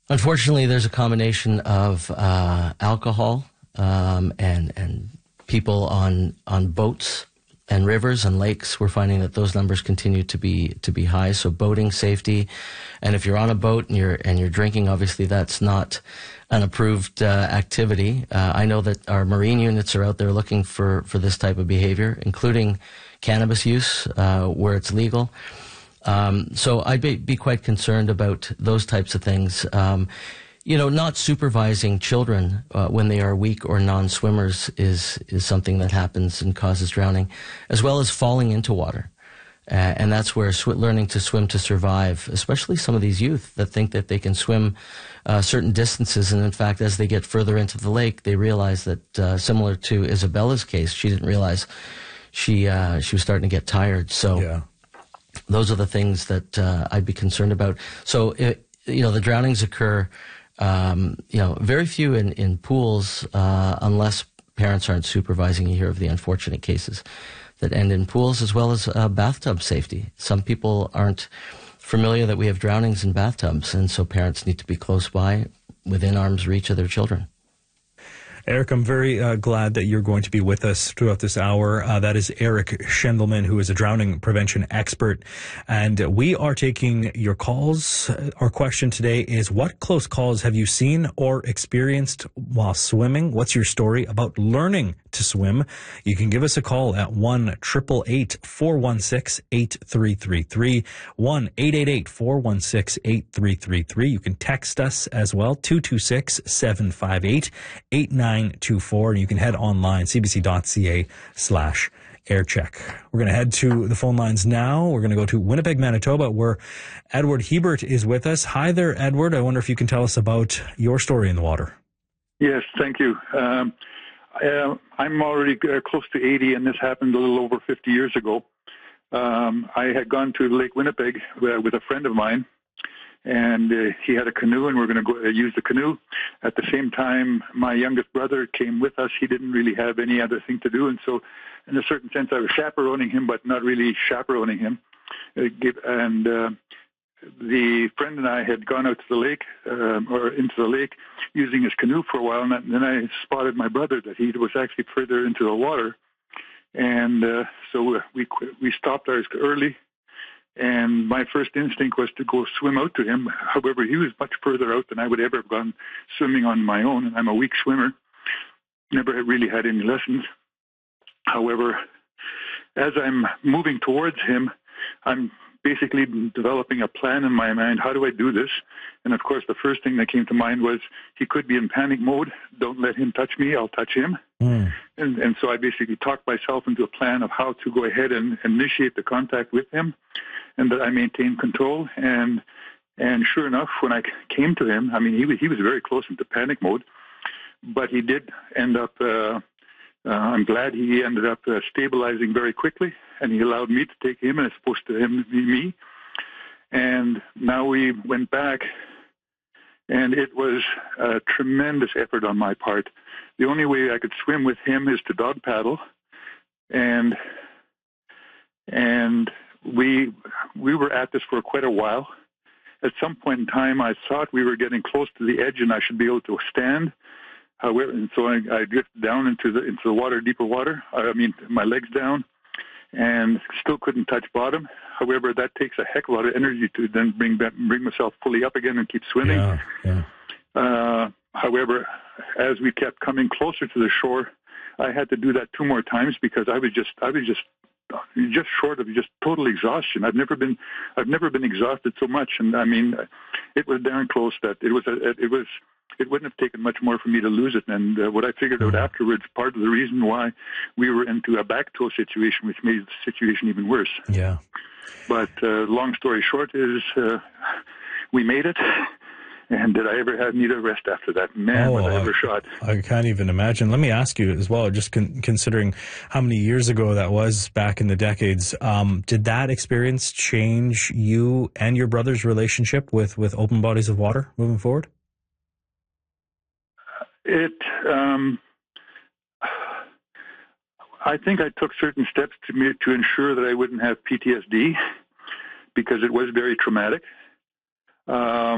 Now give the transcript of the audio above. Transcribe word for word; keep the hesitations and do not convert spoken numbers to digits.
Unfortunately, there's a combination of uh, alcohol um, and and people on on boats and rivers and lakes. We're finding that those numbers continue to be to be high. So boating safety, and if you're on a boat and you're and you're drinking, obviously that's not an approved uh, activity. Uh, I know that our marine units are out there looking for for this type of behavior, including cannabis use uh, where it's legal. Um, so I'd be, be quite concerned about those types of things. Um, you know, not supervising children uh, when they are weak or non-swimmers is is something that happens and causes drowning, as well as falling into water. Uh, and that's where sw- learning to swim to survive, especially some of these youth that think that they can swim uh, certain distances. And in fact, as they get further into the lake, they realize that, uh, similar to Isabella's case, she didn't realize she uh, she was starting to get tired. So. Yeah. Those are the things that uh, I'd be concerned about. So, it, you know, the drownings occur, um, you know, very few in, in pools uh, unless parents aren't supervising. You hear of the unfortunate cases that end in pools, as well as uh, bathtub safety. Some people aren't familiar that we have drownings in bathtubs, and so parents need to be close by, within arm's reach of their children. Eric, I'm very uh, glad that you're going to be with us throughout this hour. Uh, that is Eric Schendelman, who is a drowning prevention expert. And we are taking your calls. Our question today is, what close calls have you seen or experienced while swimming? What's your story about learning to swim? You can give us a call at one eight eight eight, four one six, eight three three three, one eight eight eight, four one six, eight three three three. You can text us as well, two two six, seven five eight, eight nine two four, and you can head online, cbc.ca slash aircheck. We're going to head to the phone lines now. We're going to go to Winnipeg, Manitoba, where Edward Hebert is with us. Hi there, Edward. I wonder if you can tell us about your story in the water. Yes, thank you. Um, I, I'm already uh, close to eighty, and this happened a little over fifty years ago. Um, I had gone to Lake Winnipeg uh, with a friend of mine, and uh, he had a canoe, and we we're going to go uh, use the canoe. At the same time, my youngest brother came with us. He didn't really have any other thing to do, and so in a certain sense, I was chaperoning him, but not really chaperoning him. Uh, give, and uh, the friend and I had gone out to the lake, um, or into the lake, using his canoe for a while, and then I spotted my brother that he was actually further into the water, and uh, so we we stopped ours early. And my first instinct was to go swim out to him. However, he was much further out than I would ever have gone swimming on my own, and I'm a weak swimmer. Never had really had any lessons. However, as I'm moving towards him, I'm basically developing a plan in my mind. How do I do this? And of course, the first thing that came to mind was he could be in panic mode. Don't let him touch me. I'll touch him. Mm. And, and so I basically talked myself into a plan of how to go ahead and initiate the contact with him, and that I maintain control. And and sure enough, when I came to him, I mean, he was, he was very close into panic mode, but he did end up, uh, uh, I'm glad he ended up uh, stabilizing very quickly, and he allowed me to take him as opposed to him be me. And now we went back, and it was a tremendous effort on my part. The only way I could swim with him is to dog paddle, and and we we were at this for quite a while. At some point in time, I thought we were getting close to the edge, and I should be able to stand. However, and so I, I drifted down into the into the water, deeper water. I mean, my legs down, and still couldn't touch bottom. However, that takes a heck of a lot of energy to then bring back, bring myself fully up again and keep swimming. Yeah, yeah. Uh, however, as we kept coming closer to the shore, I had to do that two more times because I was just I was just just short of just total exhaustion. I've never been I've never been exhausted so much, and I mean, it was darn close that it was a, it was. It wouldn't have taken much more for me to lose it. And uh, what I figured out afterwards, part of the reason why we were into a back toe situation, which made the situation even worse. Yeah. But uh, long story short is uh, we made it. And did I ever have need a rest after that? Man, oh, was I ever I, shot. I can't even imagine. Let me ask you as well, just con- considering how many years ago that was back in the decades, um, did that experience change you and your brother's relationship with, with open bodies of water moving forward? It, um, I think I took certain steps to me, to ensure that I wouldn't have P T S D because it was very traumatic. Um,